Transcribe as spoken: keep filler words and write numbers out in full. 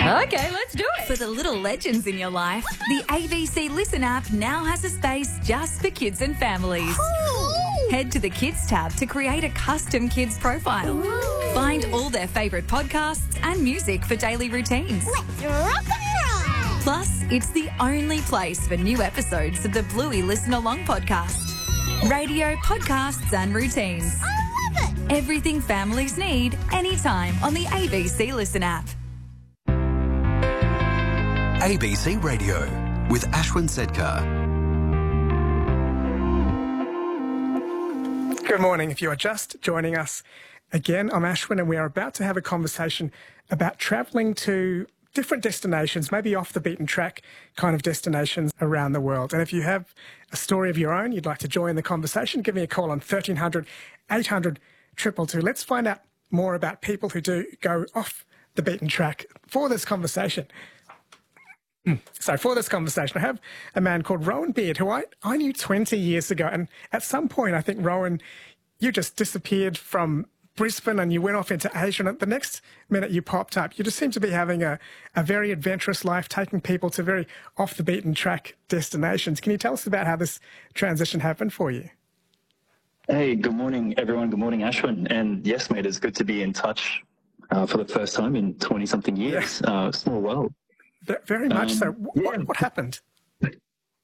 Okay, let's do it. For the little legends in your life, the A B C Listen app now has a space just for kids and families. Cool. Head to the Kids tab to create a custom kids profile. Ooh. Find all their favourite podcasts and music for daily routines. Let's rock and roll. Plus, it's the only place for new episodes of the Bluey Listen Along podcast. Radio, podcasts and routines. I love it. Everything families need, anytime on the A B C Listen app. A B C Radio with Ashwin Sedkar. Good morning. If you are just joining us again, I'm Ashwin and we are about to have a conversation about travelling to different destinations, maybe off the beaten track kind of destinations around the world. And if you have a story of your own, you'd like to join the conversation, give me a call on thirteen hundred, eight hundred, two two two. Let's find out more about people who do go off the beaten track for this conversation. So for this conversation, I have a man called Rowan Beard, who I, I knew twenty years ago. And at some point, I think, Rowan, you just disappeared from Brisbane and you went off into Asia. And at the next minute you popped up, you just seem to be having a, a very adventurous life, taking people to very off the beaten track destinations. Can you tell us about how this transition happened for you? Hey, good morning, everyone. Good morning, Ashwin. And yes, mate, it's good to be in touch uh, for the first time in twenty-something years. Yeah. Uh, small world. Very much um, so. What, yeah. what happened?